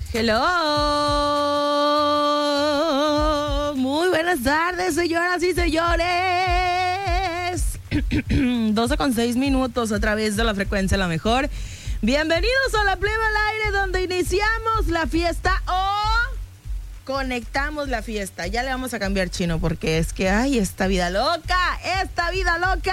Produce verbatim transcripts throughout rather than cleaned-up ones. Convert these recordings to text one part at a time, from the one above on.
Hello. Muy buenas tardes, señoras y señores. doce con seis minutos a través de la frecuencia La Mejor. Bienvenidos a La Plebe al Aire, donde iniciamos la fiesta o conectamos la fiesta. Ya le vamos a cambiar, Chino, porque es que, ay, esta vida loca, esta vida loca.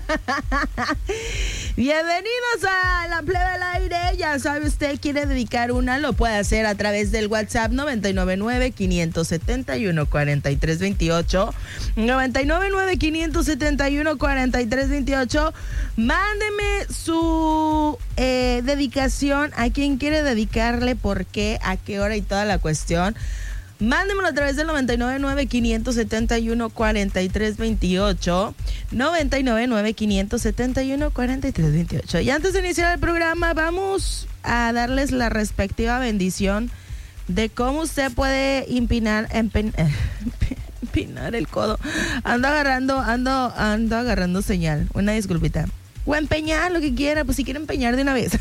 Bienvenidos a La Plebe al Aire. Ya sabe, usted quiere dedicar una, lo puede hacer a través del WhatsApp noventa y nueve nueve, quinientos setenta y uno, cuarenta y tres veintiocho. noventa y nueve nueve, quinientos setenta y uno, cuarenta y tres veintiocho. Mándeme su eh, dedicación, a quién quiere dedicarle, por qué, a qué hora y toda la cuestión. Mándemelo a través del noventa y nueve nueve, quinientos setenta y uno, cuarenta y tres veintiocho. noventa y nueve nueve, quinientos setenta y uno, cuarenta y tres veintiocho. Y antes de iniciar el programa, vamos a darles la respectiva bendición de cómo usted puede empinar, empen, empinar el codo. Ando agarrando, ando, ando agarrando señal. Una disculpita. O empeñar lo que quiera, pues si quiere empeñar de una vez.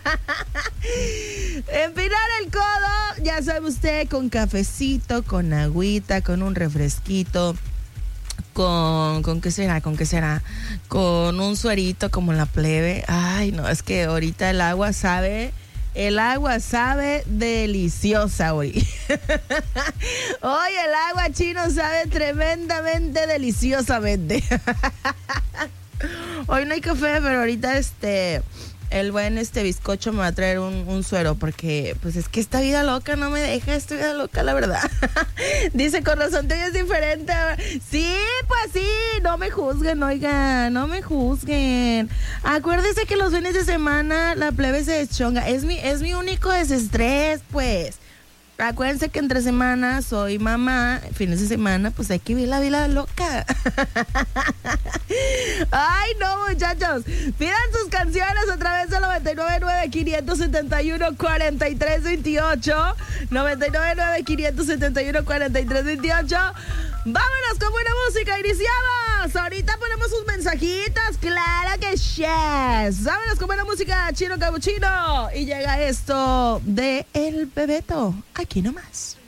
Empinar el codo, ya sabe usted, con cafecito, con agüita, con un refresquito, con, ¿con qué será? ¿Con qué será? Con un suerito como La Plebe. Ay, no, es que ahorita el agua sabe... El agua sabe deliciosa hoy. Hoy el agua, Chino, sabe tremendamente deliciosamente. Hoy no hay café, pero ahorita este el buen este bizcocho me va a traer un, un suero, porque pues es que esta vida loca no me deja, esta vida loca, la verdad. Dice, con razón te oyes diferente. Sí, pues sí, no me juzguen, oiga, no me juzguen. Acuérdese que los fines de semana la plebe se deschonga. Es mi, es mi único desestrés, pues. Acuérdense que entre semanas soy mamá, fines de semana, pues hay que vivir la vida loca. Ay, no, muchachos. Pidan sus canciones a través de noventa y nueve nueve, quinientos setenta y uno, cuarenta y tres veintiocho. noventa y nueve nueve, quinientos setenta y uno, cuarenta y tres veintiocho. Vámonos con buena música, iniciamos. Ahorita ponemos sus mensajitos, claro que yes. Vámonos con buena música, Chino Capuchino. Y llega esto de El Bebeto, aquí nomás.